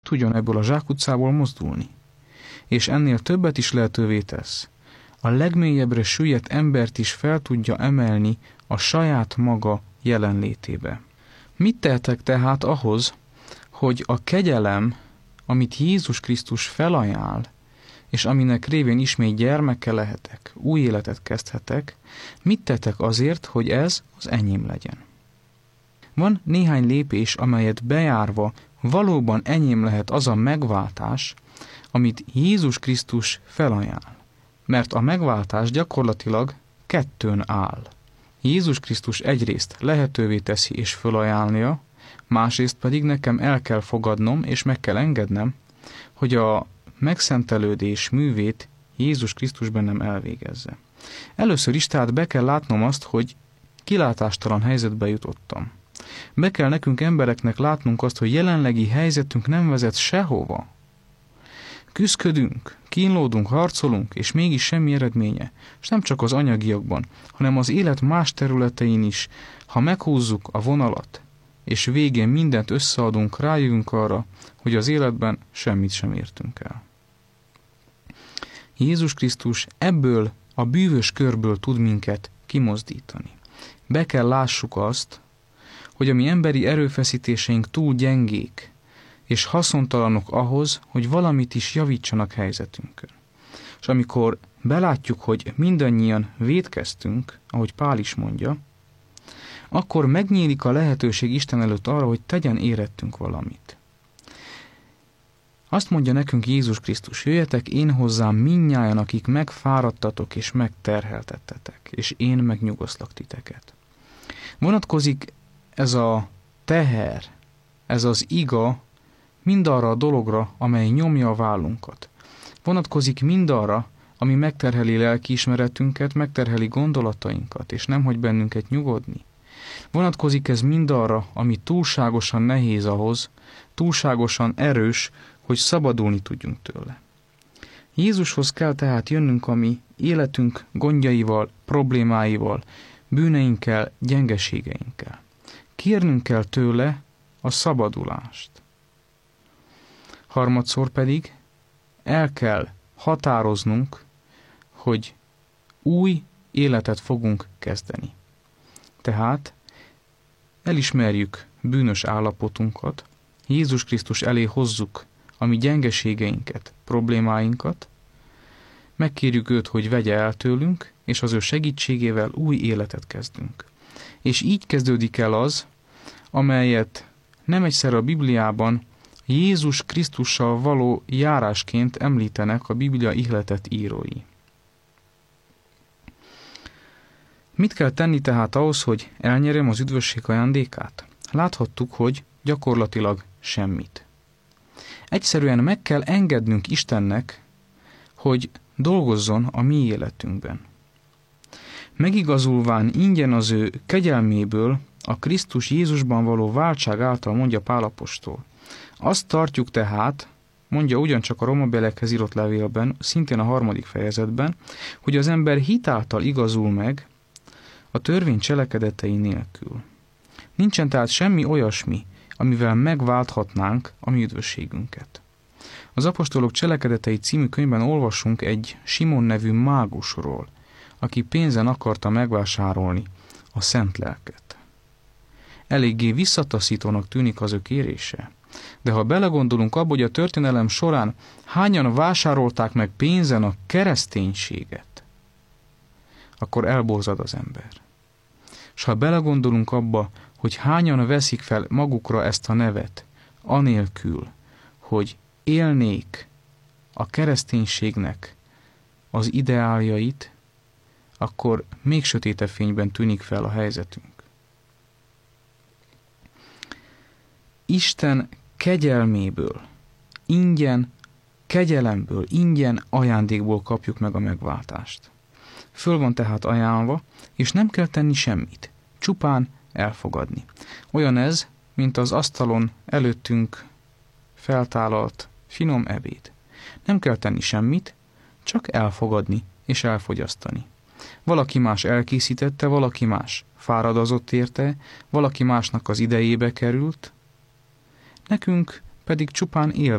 tudjon ebből a zsákutcából mozdulni. És ennél többet is lehetővé tesz. A legmélyebbre süllyedt embert is fel tudja emelni a saját maga jelenlétébe. Mit tehetek tehát ahhoz, hogy a kegyelem, amit Jézus Krisztus felajánl, és aminek révén ismét gyermeke lehetek, új életet kezdhetek, mit tettek azért, hogy ez az enyém legyen? Van néhány lépés, amelyet bejárva valóban enyém lehet az a megváltás, amit Jézus Krisztus felajánl. Mert a megváltás gyakorlatilag kettőn áll. Jézus Krisztus egyrészt lehetővé teszi és felajánlja, másrészt pedig nekem el kell fogadnom és meg kell engednem, hogy a megszentelődés művét Jézus Krisztus bennem elvégezze. Először is tehát be kell látnom azt, hogy kilátástalan helyzetbe jutottam. Be kell nekünk embereknek látnunk azt, hogy jelenlegi helyzetünk nem vezet sehova. Küszködünk, kínlódunk, harcolunk, és mégis semmi eredménye. És nem csak az anyagiakban, hanem az élet más területein is. Ha meghúzzuk a vonalat, és végén mindent összeadunk, rájövünk arra, hogy az életben semmit sem értünk el. Jézus Krisztus ebből a bűvös körből tud minket kimozdítani. Be kell lássuk azt, hogy a mi emberi erőfeszítéseink túl gyengék, és haszontalanok ahhoz, hogy valamit is javítsanak helyzetünkön. És amikor belátjuk, hogy mindannyian vétkeztünk, ahogy Pál is mondja, akkor megnyílik a lehetőség Isten előtt arra, hogy tegyen érettünk valamit. Azt mondja nekünk Jézus Krisztus, jöjjetek én hozzám mindnyájan, akik megfáradtatok és megterheltettetek, és én megnyugosztlak titeket. Vonatkozik ez a teher, ez az iga mindarra a dologra, amely nyomja a vállunkat. Vonatkozik mindarra, ami megterheli lelkiismeretünket, megterheli gondolatainkat, és nem hagy bennünket nyugodni. Vonatkozik ez mindarra, ami túlságosan nehéz ahhoz, túlságosan erős, hogy szabadulni tudjunk tőle. Jézushoz kell tehát jönnünk a mi életünk gondjaival, problémáival, bűneinkkel, gyengeségeinkkel. Kérnünk kell tőle a szabadulást. Harmadszor pedig el kell határoznunk, hogy új életet fogunk kezdeni. Tehát elismerjük bűnös állapotunkat, Jézus Krisztus elé hozzuk a mi gyengeségeinket, problémáinkat, megkérjük őt, hogy vegye el tőlünk, és az ő segítségével új életet kezdünk. És így kezdődik el az, amelyet nem egyszer a Bibliában Jézus Krisztussal való járásként említenek a Biblia ihletett írói. Mit kell tenni tehát ahhoz, hogy elnyerjem az üdvösség ajándékát? Láthattuk, hogy gyakorlatilag semmit. Egyszerűen meg kell engednünk Istennek, hogy dolgozzon a mi életünkben. Megigazulván ingyen az ő kegyelméből a Krisztus Jézusban való váltság által, mondja Pál apostol. Azt tartjuk tehát, mondja ugyancsak a Rómabeliekhez írott levélben, szintén a 3. fejezetben, hogy az ember hit által igazul meg a törvény cselekedetei nélkül. Nincsen tehát semmi olyasmi, amivel megválthatnánk a mi üdvösségünket. Az apostolok cselekedetei című könyvben olvasunk egy Simon nevű mágusról, aki pénzen akarta megvásárolni a szent lelket. Eléggé visszataszítónak tűnik az ő kérése, de ha belegondolunk abba, hogy a történelem során hányan vásárolták meg pénzen a kereszténységet, akkor elborzad az ember. És ha belegondolunk abba, hogy hányan veszik fel magukra ezt a nevet, anélkül, hogy élnék a kereszténységnek az ideáljait, akkor még sötétebb fényben tűnik fel a helyzetünk. Isten kegyelméből, ingyen kegyelemből, ingyen ajándékból kapjuk meg a megváltást. Föl van tehát ajánlva, és nem kell tenni semmit, csupán elfogadni. Olyan ez, mint az asztalon előttünk feltálalt finom ebéd. Nem kell tenni semmit, csak elfogadni és elfogyasztani. Valaki más elkészítette, valaki más fáradozott érte, valaki másnak az idejébe került, nekünk pedig csupán